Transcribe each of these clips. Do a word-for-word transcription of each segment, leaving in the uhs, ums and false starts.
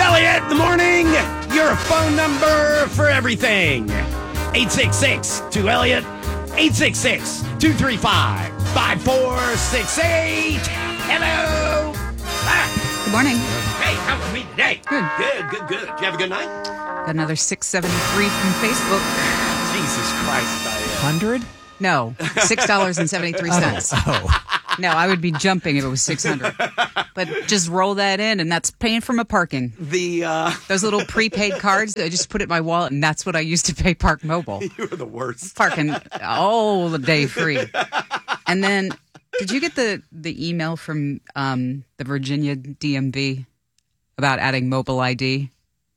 Elliott in the morning. Your phone number for everything. eight six six two Elliott. eight six six two three five five four six eight. Hello. Ah. Good morning. Hey, how was me today? Good. Good, good, good. Did you have a good night? Got another six seventy-three from Facebook. Jesus Christ, Diane. Hundred? No, six dollars and seventy-three cents. Oh. No, I would be jumping if it was six hundred. But just roll that in, and that's paying for my parking. The, uh... Those little prepaid cards, I just put it in my wallet, and that's what I used to pay Park Mobile. You were the worst. Parking all the day free. And then, did you get the, the email from um, the Virginia D M V about adding mobile I D?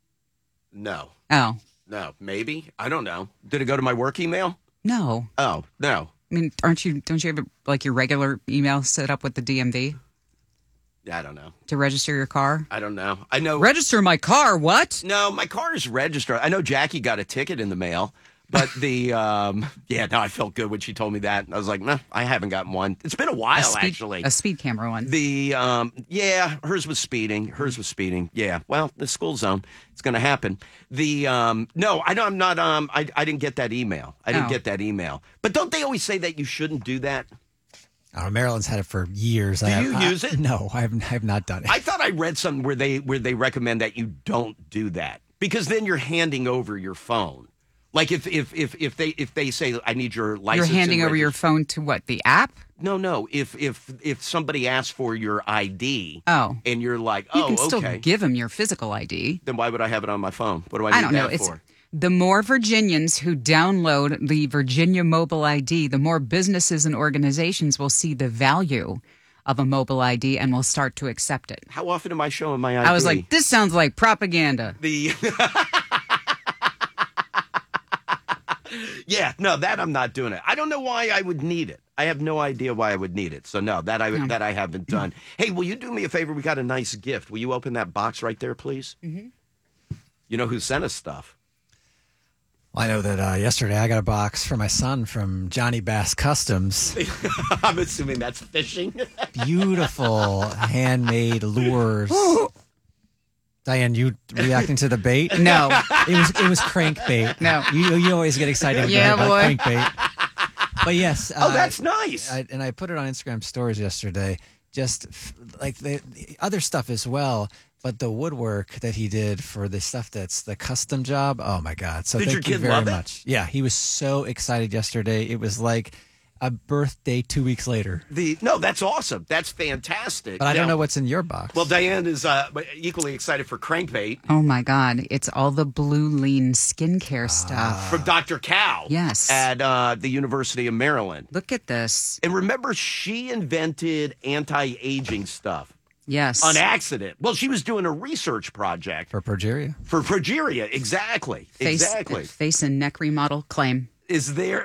No. Oh. No, maybe. I don't know. Did it go to my work email? No. Oh, no. I mean, aren't you? Don't you have like your regular email set up with the D M V I don't know. to register your car? I don't know. I know. Register my car? What? No, my car is registered. I know Jackie got a ticket in the mail, but the um, yeah, no, I felt good when she told me that. I was like, no, I haven't gotten one. It's been a while, A speed, actually. a speed camera one. The um, yeah, hers was speeding. Hers was speeding. Yeah, well, the school zone. It's going to happen. The um, no, I don't. I'm not. Um, I I didn't get that email. I didn't Oh. get that email. But don't they always say that you shouldn't do that? Oh, Maryland's had it for years. Do I have, you I- use it? No, I have, I have not done it. I thought I read something where they where they recommend that you don't do that because then you're handing over your phone. Like if if if if they if they say I need your You're license, handing and over your regist-" phone to what? The app? No, no. If if if somebody asks for your I D, Oh. and you're like, You oh, can still okay, give them your physical I D. then why would I have it on my phone? What do I need I don't know. that It's for? the more Virginians who download the Virginia Mobile I D, the more businesses and organizations will see the value of a mobile I D and will start to accept it. How often am I showing my I D? I was like, this sounds like propaganda. the. Yeah, no, that I'm not doing it. I don't know why I would need it. I have no idea why I would need it. So no, that I Yeah. that I haven't done. Hey, will you do me a favor? We got a nice gift. Will you open that box right there, please? Mm-hmm. You know who sent us stuff? Well, I know that uh, yesterday I got a box for my son from Johnny Bass Customs. I'm assuming that's fishing. Beautiful handmade lures. Diane, you reacting to the bait? No. It was it was crankbait. No. You you always get excited Yeah, about boy. crankbait. But yes. Oh, uh, that's nice. I, and I put it on Instagram stories yesterday. Just f- like the, the other stuff as well, but the woodwork that he did for the stuff that's the custom job. Oh my God! So Did thank your you kid very love it? much. Yeah, he was so excited yesterday. It was like a birthday two weeks later. The no, that's awesome. That's fantastic. But I don't Now- know what's in your box. Well, Diane is uh, equally excited for crankbait Oh my God. It's all the Blue Lean skincare stuff. from Doctor Cow. Yes. At uh, the University of Maryland. Look at this. And remember, she invented anti-aging stuff Yes. on accident. Well, she was doing a research project for progeria. for progeria. Exactly. face, exactly. Face and neck remodel claim. Is there?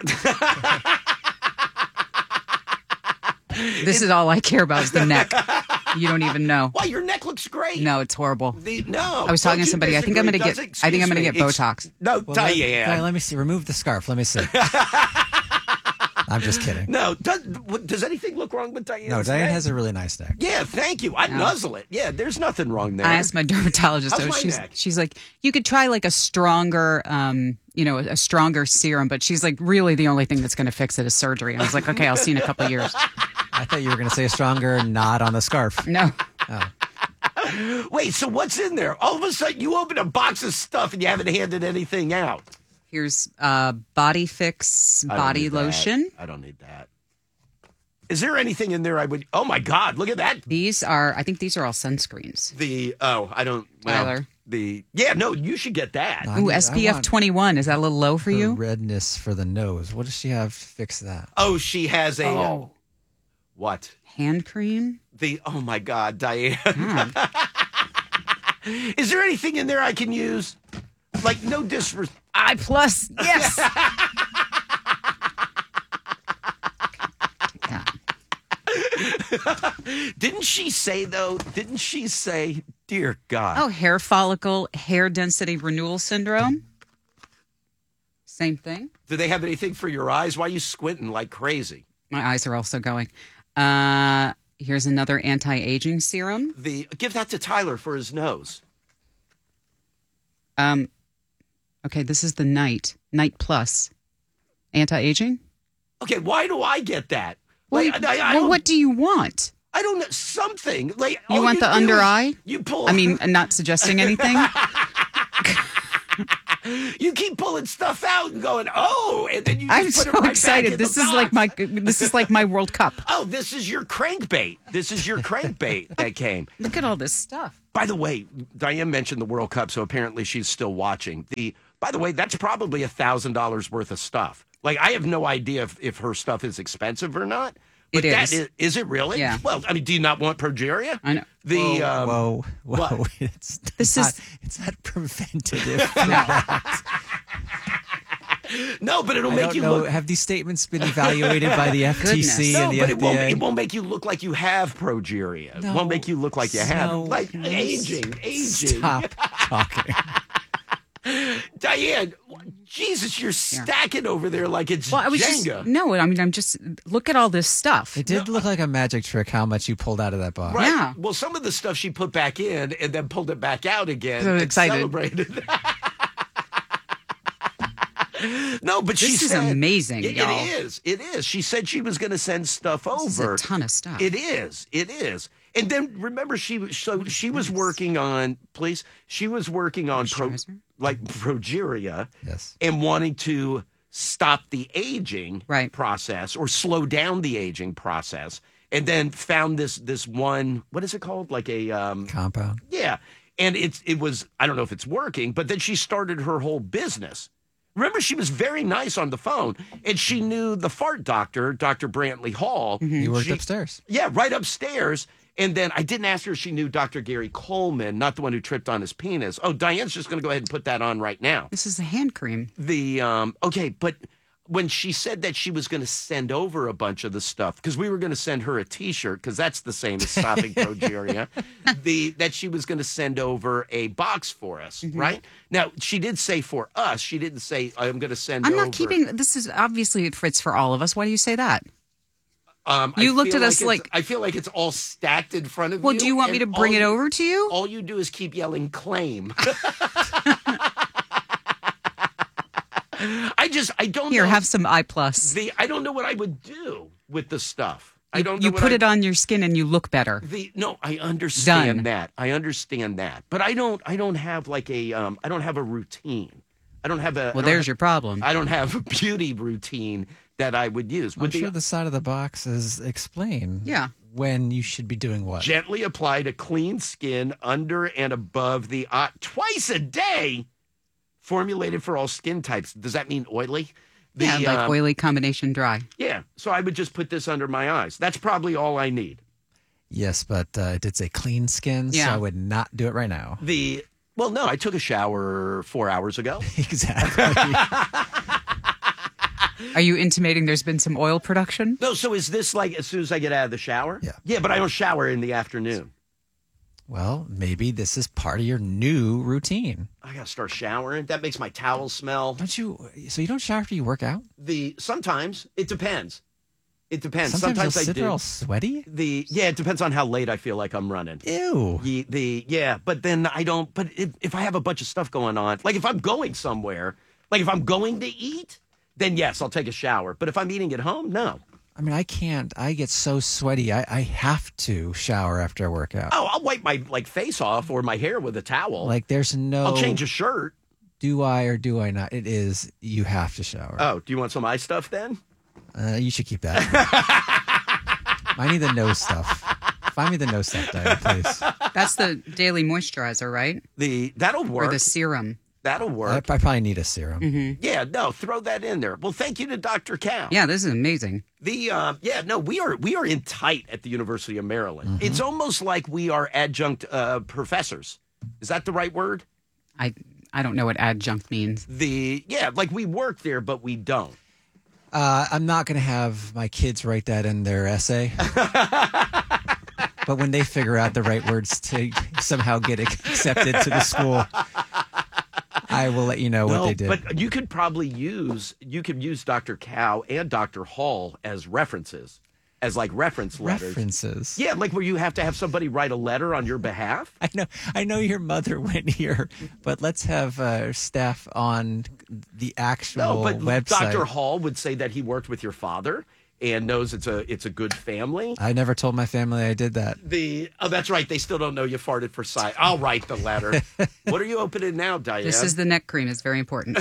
This is all I care about is the neck. You don't even know. Well, your neck looks great. No, it's horrible. The, no. I was talking Don't to you somebody. I think I'm going to disagree? get. Does- I think I'm going to excuse get me, Botox. ex- No, Well, let, Diane. Diane, let me see. Remove the scarf. Let me see. I'm just kidding. No, does, what- does anything look wrong with Diane? No, Diane has a really nice neck. Yeah, thank you. I No. nuzzle it. Yeah, there's nothing wrong there. I asked my dermatologist. How's so my she's neck? she's like, you could try like a stronger, um, you know, a stronger serum, but she's like, really, the only thing that's going to fix it is surgery. I was like, okay, I'll see you in a couple of years. I thought you were going to say a stronger knot on the scarf. No, Wait, so what's in there? All of a sudden, you open a box of stuff and you haven't handed anything out. here's uh, Body Fix I don't body need that. lotion. I don't need that. Is there anything in there I would? Oh my God! Look at that. These are, I think these are all sunscreens. The oh, I don't. Well, Tyler. The yeah, no, you should get that. I Ooh, need- I S P F want twenty-one. Is that a little low for her you? redness for the nose. What does she have to fix that? Oh, she has a Oh. what? Hand cream? The oh my God, Diane. God. Is there anything in there I can use? Like no disrespect. I plus, yes. Yeah. Didn't she say though? Didn't she say, "Dear God"? Oh, hair follicle, hair density renewal syndrome. Same thing. Do they have anything for your eyes? Why are you squinting like crazy? My eyes are also going. Uh, here's another anti-aging serum. The give that to Tyler for his nose. Um, okay, this is the Night Night Plus anti-aging. Okay, why do I get that? Well, Like, I, I, I well don't- what do you want? I don't know, something. Like You all want the do under is eye? You pull. I mean, not suggesting anything. you keep pulling stuff out and going, oh, and then you just I'm put so it right excited. back in This the is like box. my this is like my World Cup. Oh, this is your crankbait. This is your crankbait that came. Look at all this stuff. By the way, Diane mentioned the World Cup, so apparently she's still watching. The by the way, that's probably a thousand dollars worth of stuff. Like I have no idea if, if her stuff is expensive or not. But It that is. is. Is it really? Yeah. Well, I mean, do you not want progeria? I know. The Whoa, um, whoa, whoa! what? It's This not, is- it's not preventative. no, but it'll I make don't you know. look. Have these statements been evaluated by the F T C Goodness. No, and the but it won't, F D A? it won't make you look like you have progeria. It No. won't make you look like you have. No. Like aging, aging. Stop talking. Diane, Jesus, you're stacking over there like it's Well, I was Jenga. just no. I mean, I'm just look at all this stuff. It did look like a magic trick how much you pulled out of that box. Right. Yeah. Well, some of the stuff she put back in and then pulled it back out again. So and excited. Celebrated. no, but she This is said amazing, It, y'all. it is. It is. She said she was going to send stuff over. This is a ton of stuff. It is. It is. And then remember, she was so she was working on. Please, she was working on pro, Moisturizer? like progeria. Yes. And wanting to stop the aging Right. process or slow down the aging process, and then found this this one. What is it called? Like a um, Compound. yeah. And it's it was I don't know if it's working, but then she started her whole business. Remember, she was very nice on the phone, and she knew the fart doctor, Doctor Brantley Hall. You worked She- upstairs. Yeah, right upstairs. And then I didn't ask her if she knew Doctor Gary Coleman, not the one who tripped on his penis. Oh, Diane's just going to go ahead and put that on right now. This is a hand cream. The um, okay, but when she said that she was going to send over a bunch of the stuff, because we were going to send her a T-shirt, because that's the same as stopping progeria, the that she was going to send over a box for us, Mm-hmm. right? Now she did say for us. She didn't say I'm going to send. I'm over. not keeping. This is obviously it fits for all of us. Why do you say that? Um, You I looked feel at us it's- like- I feel like it's all stacked in front of Well, you. do you want me to and bring all it you- over to you? All you do is keep yelling claim. I just I don't Here, know have some eye plus. the I don't know what I would do with the stuff. I don't know You what put I, it on your skin and you look better. the no, I understand Done. that. I understand that. But I don't I don't have like a um I don't have a routine. I don't have a I Well, don't there's have- your problem. I don't have a beauty routine that I would use. I'm Would sure the the side of the box is explain Yeah. when you should be doing what. gently apply to clean skin under and above the eye twice a day. Formulated for all skin types. Does that mean oily? The, Yeah, like um, oily combination dry. Yeah. So I would just put this under my eyes. That's probably all I need. Yes, but uh, it did say clean skin, so Yeah. I would not do it right now. The well, no, I took a shower four hours ago. Exactly. Are you intimating there's been some oil production? No, so is this like as soon as I get out of the shower? Yeah. Yeah, but I don't shower in the afternoon. Well, maybe this is part of your new routine. I gotta start showering. That makes my towels smell. Don't you? So you don't shower after you work out? The sometimes it depends. It depends. Sometimes, Sometimes, you'll I sit do. there all sweaty. The yeah, it depends on how late I feel like I'm running. Ew. The, the yeah, but then I don't. But if, if I have a bunch of stuff going on, like if I'm going somewhere, like if I'm going to eat, then yes, I'll take a shower. But if I'm eating at home, no. I mean, I can't. I get so sweaty. I, I have to shower after I work out. Oh, I'll wipe my like face off or my hair with a towel. Like, there's no. I'll change a shirt. Do I or do I not? It is. You have to shower. Oh, do you want some eye stuff then? Uh, you should keep that. I need the nose stuff. Find me the nose stuff, Diane, please. That's the daily moisturizer, right? The that'll Or work. the serum. That'll I, I work. probably need a serum. Yeah, no, throw that in there. Well, thank you to Doctor Cow. Yeah, this is amazing. The uh, yeah, no, we are we are in tight at the University of Maryland. It's almost like we are adjunct uh, professors. Is that the right word? I I don't know what adjunct means. The yeah, like we work there, but we don't. Uh, I'm not going to have my kids write that in their essay. But when they figure out the right words to somehow get accepted to the school, I will let you know what No, they did. but you could probably use you could use Doctor Cow and Doctor Hall as references as like reference letters. References. Yeah, like where you have to have somebody write a letter on your behalf. I know, I know your mother went here, but let's have uh, staff on the actual No, but website. Doctor Hall would say that he worked with your father and knows it's a it's a good family. I never told my family I did that. The oh, that's right. They still don't know you farted for sight. I'll write the letter. What are you opening now, Diane? This is the neck cream. It's very important.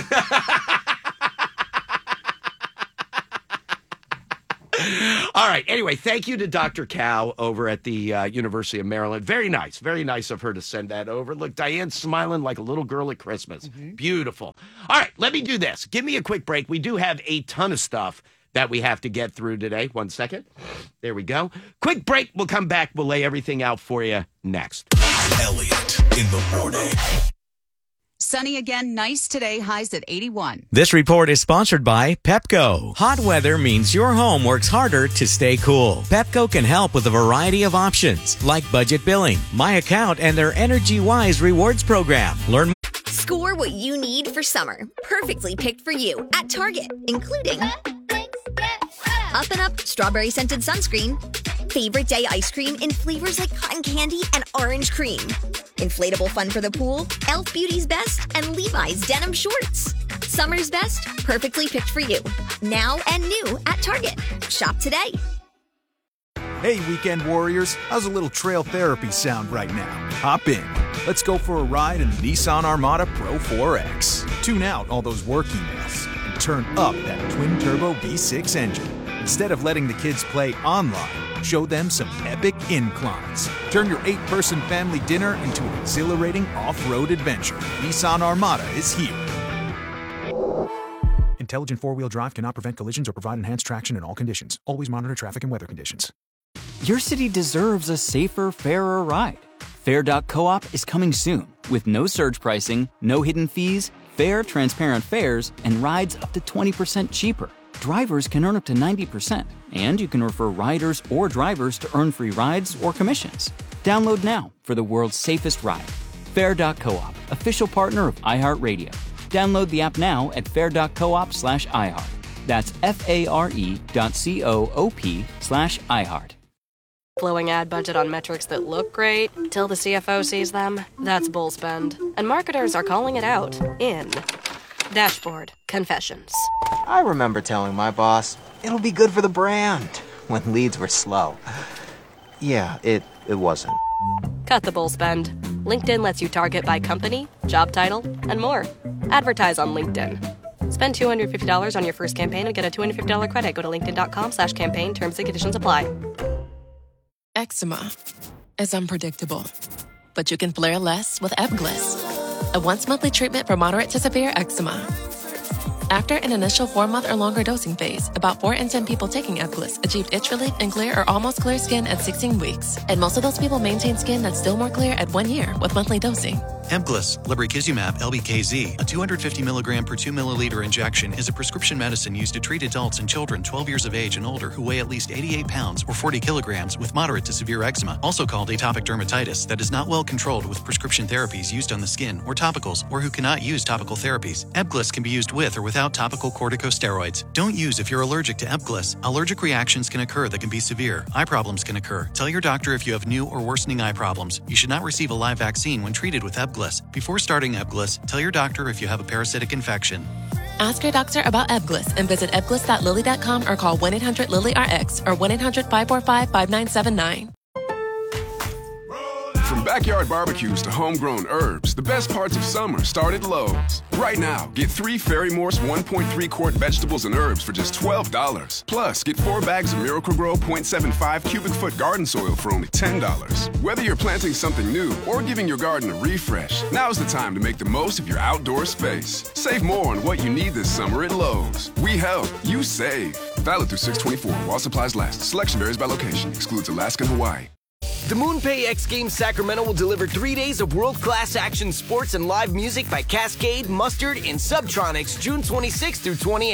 All right. Anyway, thank you to Doctor Cow over at the uh, University of Maryland. Very nice. Very nice of her to send that over. Look, Diane's smiling like a little girl at Christmas. Mm-hmm. Beautiful. All right. Let me do this. Give me a quick break. We do have a ton of stuff that we have to get through today. One second. There we go. Quick break. We'll come back. We'll lay everything out for you next. Elliot in the morning. Sunny again, nice today, highs at eighty-one. This report is sponsored by Pepco. Hot weather means your home works harder to stay cool. Pepco can help with a variety of options, like budget billing, My Account, and their Energy Wise rewards program. Learn more. Score what you need for summer, perfectly picked for you at Target, including Up and Up strawberry scented sunscreen, favorite day ice cream in flavors like cotton candy and orange cream, inflatable fun for the pool, e l f Beauty's Best, and Levi's denim shorts. Summer's best, perfectly picked for you. Now and new at Target. Shop today. Hey, weekend warriors, how's a little trail therapy sound right now? Hop in. Let's go for a ride in the Nissan Armada Pro four X. Tune out all those work emails and turn up that twin-turbo V six engine. Instead of letting the kids play online, show them some epic inclines. Turn your eight-person family dinner into an exhilarating off-road adventure. Nissan Armada is here. Intelligent four-wheel drive cannot prevent collisions or provide enhanced traction in all conditions. Always monitor traffic and weather conditions. Your city deserves a safer, fairer ride. Fair dot coop is coming soon with no surge pricing, no hidden fees, fair, transparent fares, and rides up to twenty percent cheaper. Drivers can earn up to ninety percent, and you can refer riders or drivers to earn free rides or commissions. Download now for the world's safest ride. Fair dot coop, official partner of iHeartRadio. Download the app now at fair dot coop slash iHeart. That's F-A-R-E dot C-O-O-P slash iHeart. Blowing ad budget on metrics that look great till the C F O sees them. That's bull spend. And marketers are calling it out in Dashboard Confessions. I remember telling my boss, it'll be good for the brand, when leads were slow. Yeah, it, it wasn't. Cut the bull spend. LinkedIn lets you target by company, job title, and more. Advertise on LinkedIn. Spend two hundred fifty dollars on your first campaign and get a two hundred fifty dollars credit. Go to linkedin.com slash campaign. Terms and conditions apply. Eczema is unpredictable, but you can flare less with Ebglyss, a once-monthly treatment for moderate to severe eczema. After an initial four-month or longer dosing phase, about four in ten people taking Ebglyss achieved itch relief and clear or almost clear skin at sixteen weeks, and most of those people maintain skin that's still more clear at one year with monthly dosing. Ebglyss, lebrikizumab L B K Z, a two hundred fifty milligram per two milliliter injection, is a prescription medicine used to treat adults and children twelve years of age and older who weigh at least eighty-eight pounds or forty kilograms with moderate to severe eczema, also called atopic dermatitis, that is not well controlled with prescription therapies used on the skin or topicals, or who cannot use topical therapies. Ebglyss can be used with or without topical corticosteroids. Don't use if you're allergic to Ebglyss. Allergic reactions can occur that can be severe. Eye problems can occur. Tell your doctor if you have new or worsening eye problems. You should not receive a live vaccine when treated with Ebglyss. Before starting Ebglyss, tell your doctor if you have a parasitic infection. Ask your doctor about Ebglyss and visit ebglyss dot lilly dot com or call one eight hundred lilly R X or one eight hundred five four five five nine seven nine. From backyard barbecues to homegrown herbs, the best parts of summer start at Lowe's. Right now, get three Ferry Morse one point three quart vegetables and herbs for just twelve dollars. Plus, get four bags of Miracle-Gro point seven five cubic foot garden soil for only ten dollars. Whether you're planting something new or giving your garden a refresh, now's the time to make the most of your outdoor space. Save more on what you need this summer at Lowe's. We help, you save. Valid through six twenty-four while supplies last. Selection varies by location. Excludes Alaska and Hawaii. The MoonPay X Games Sacramento will deliver three days of world-class action sports and live music by Cascade, Mustard, and Subtronics June twenty-sixth through twenty-eighth.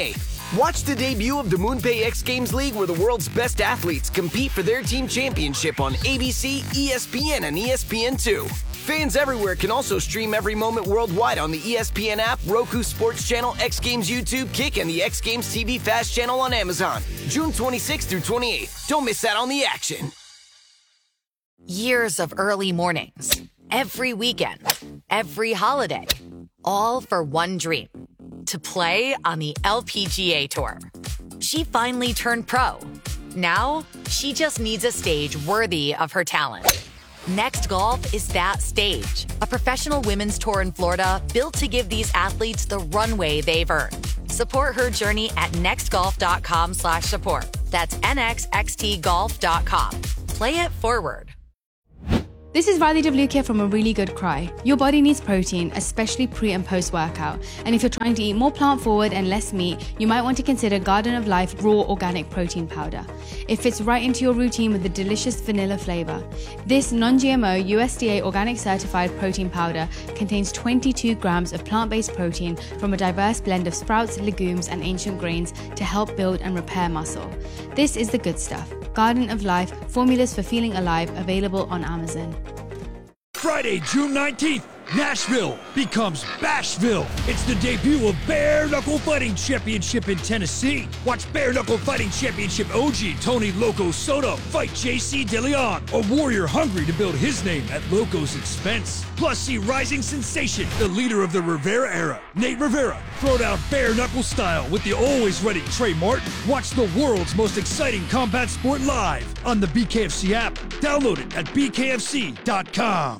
Watch the debut of the MoonPay X Games League, where the world's best athletes compete for their team championship on A B C, E S P N, and E S P N two. Fans everywhere can also stream every moment worldwide on the E S P N app, Roku Sports Channel, X Games YouTube, Kick, and the X Games T V Fast channel on Amazon. June twenty-sixth through twenty-eighth. Don't miss out on the action. Years of early mornings, every weekend, every holiday, all for one dream, to play on the L P G A Tour. She finally turned pro. Now, she just needs a stage worthy of her talent. Next Golf is that stage, a professional women's tour in Florida built to give these athletes the runway they've earned. Support her journey at nextgolf.com slash support. That's nxxtgolf dot com. Play it forward. This is Riley DeVluke from A Really Good Cry. Your body needs protein, especially pre and post workout. And if you're trying to eat more plant forward and less meat, you might want to consider Garden of Life Raw Organic Protein Powder. It fits right into your routine with a delicious vanilla flavor. This non-G M O U S D A organic certified protein powder contains twenty-two grams of plant-based protein from a diverse blend of sprouts, legumes, and ancient grains to help build and repair muscle. This is the good stuff. Garden of Life, formulas for feeling alive, available on Amazon. Friday, June nineteenth, Nashville becomes Bashville. It's the debut of Bare Knuckle Fighting Championship in Tennessee. Watch Bare Knuckle Fighting Championship O G Tony Loco Soto fight J C DeLeon, a warrior hungry to build his name at Loco's expense. Plus, see rising sensation, the leader of the Rivera era, Nate Rivera, throw down bare knuckle style with the always ready Trey Martin. Watch the world's most exciting combat sport live on the B K F C app. Download it at b k f c dot com.